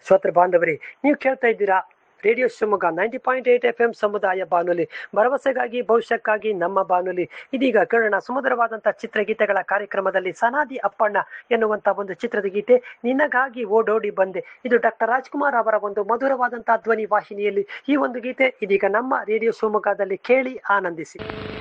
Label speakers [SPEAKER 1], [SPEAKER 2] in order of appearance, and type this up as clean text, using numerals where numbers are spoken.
[SPEAKER 1] ಶ್ರೋತೃ ಬಾಂಧವರೇ, ನೀವು ಕೇಳ್ತಾ ಇದ್ದೀರಾ ರೇಡಿಯೋ ಶಿವಮೊಗ್ಗ 90.8 FM ಸಮುದಾಯ ಬಾನುಲಿ, ಭರವಸೆಗಾಗಿ ಭವಿಷ್ಯಕ್ಕಾಗಿ ನಮ್ಮ ಬಾನುಲಿ. ಇದೀಗ ಕೇಳೋಣ ಸುಮಧುರವಾದಂತಹ ಚಿತ್ರಗೀತೆಗಳ ಕಾರ್ಯಕ್ರಮದಲ್ಲಿ ಸನಾದಿ ಅಪ್ಪಣ್ಣ ಎನ್ನುವಂತಹ ಒಂದು ಚಿತ್ರದ ಗೀತೆ, ನಿನಗಾಗಿ ಓಡೋಡಿ ಬಂದೆ. ಇದು ಡಾಕ್ಟರ್ ರಾಜ್ಕುಮಾರ್ ಅವರ ಒಂದು ಮಧುರವಾದಂತಹ ಧ್ವನಿ ವಾಹಿನಿಯಲ್ಲಿ ಈ ಒಂದು ಗೀತೆ ಇದೀಗ ನಮ್ಮ ರೇಡಿಯೋ ಶಿವಮೊಗ್ಗದಲ್ಲಿ ಕೇಳಿ ಆನಂದಿಸಿ.